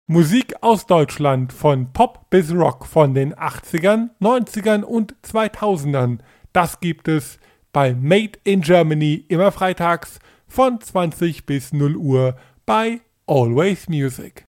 Musik aus Deutschland von Pop bis Rock von den 80ern, 90ern und 2000ern. Das gibt es bei Made in Germany immer freitags von 20 bis 0 Uhr bei Always Music.